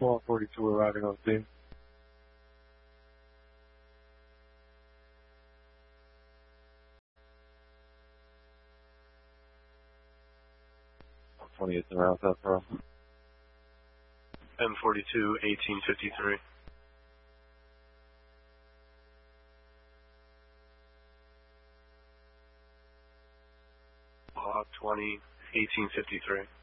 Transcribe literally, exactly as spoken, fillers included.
Small forty-two arriving on scene. twenty-eight around South Pearl. M forty-two, eighteen fifty-three. Block twenty, eighteen fifty-three.